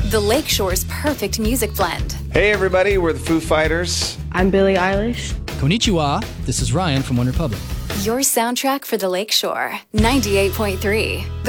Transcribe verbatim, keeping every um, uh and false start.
The Lakeshore's perfect music blend. Hey everybody, we're the Foo Fighters. I'm Billie Eilish. Konnichiwa, this is Ryan from OneRepublic. Your soundtrack for the Lakeshore. ninety-eight point three.